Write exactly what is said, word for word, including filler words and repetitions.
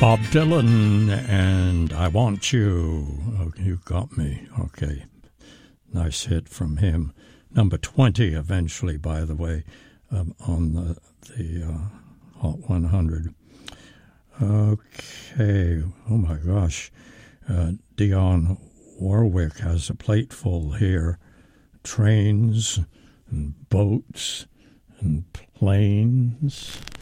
Bob Dylan and I Want You. Oh, you got me. Okay. Nice hit from him. Number twenty eventually, by the way, um, on the, the uh, Hot one hundred. Okay. Oh, my gosh. Uh, Dionne Warwick has a plateful here. Trains and boats and planes.